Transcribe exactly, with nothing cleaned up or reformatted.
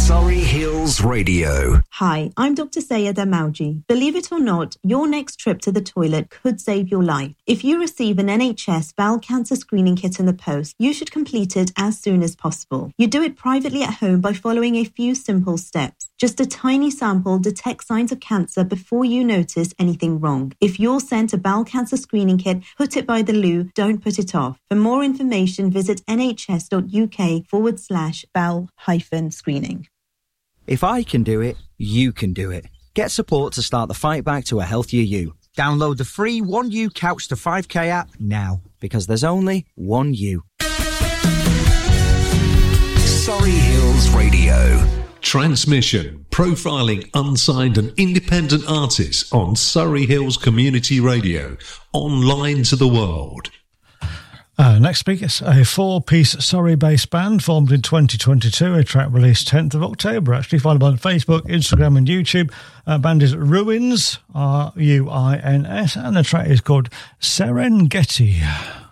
Surrey Hills Radio. Hi, I'm Doctor Sayeda Mauji. Believe it or not, your next trip to the toilet could save your life. If you receive an N H S bowel cancer screening kit in the post, you should complete it as soon as possible. You do it privately at home by following a few simple steps. Just a tiny sample detects signs of cancer before you notice anything wrong. If you're sent a bowel cancer screening kit, put it by the loo, don't put it off. For more information, visit nhs.uk forward slash bowel hyphen screening. If I can do it, you can do it. Get support to start the fight back to a healthier you. Download the free one U Couch to five K app now, because there's only one you. Surrey Hills Radio. Transmission, profiling unsigned and independent artists on Surrey Hills Community Radio, online to the world. Uh, next speaker, a four-piece Surrey-based band formed in twenty twenty-two, a track released tenth of October. Actually, find them on Facebook, Instagram and YouTube. Uh, band is Ruins, R U I N S, and the track is called Serengeti.